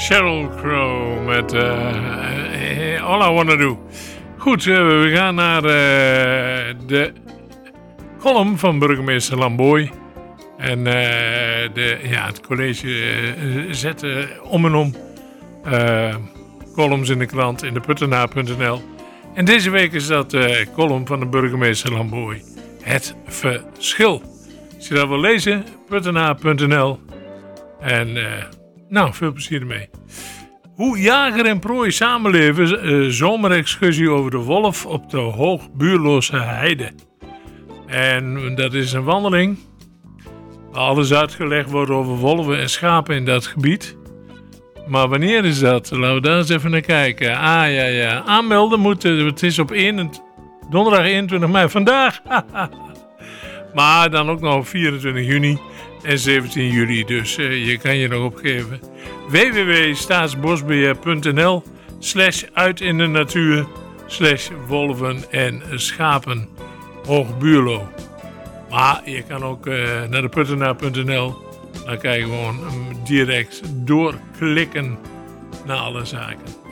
Sheryl Crow met All I Wanna Do. Goed, we gaan naar de column van burgemeester Lamboy. En het college zet om en om columns in de krant in de puttenaar.nl. En deze week is dat de column van de burgemeester Lamboy. Het verschil. Als je dat wil lezen, puttenaar.nl. En veel plezier ermee. Hoe jager en prooi samenleven. Zomerexcursie over de wolf op de Hoogbuurlose Heide. En dat is een wandeling. Waar alles uitgelegd wordt over wolven en schapen in dat gebied. Maar wanneer is dat? Laten we daar eens even naar kijken. Ja. Aanmelden moet. Het is op donderdag 21 mei. Vandaag. Maar dan ook nog op 24 juni en 17 juli. Dus je kan je nog opgeven. www.staatsbosbeheer.nl/uit-in-de-natuur/wolven en schapen Hoogbuurlo. Maar je kan ook naar de puttenaar.nl. Dan kan je gewoon direct doorklikken naar alle zaken.